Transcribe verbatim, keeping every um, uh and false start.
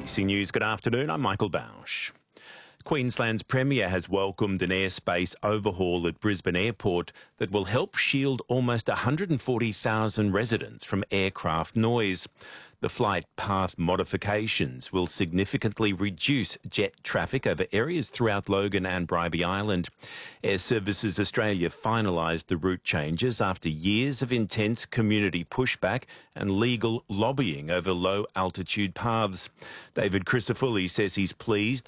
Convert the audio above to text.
C News, good afternoon. I'm Michael Bausch. Queensland's Premier has welcomed an airspace overhaul at Brisbane Airport that will help shield almost one hundred forty thousand residents from aircraft noise. The flight path modifications will significantly reduce jet traffic over areas throughout Logan and Bribie Island. Air Services Australia finalised the route changes after years of intense community pushback and legal lobbying over low-altitude paths. David Crisafulli says he's pleased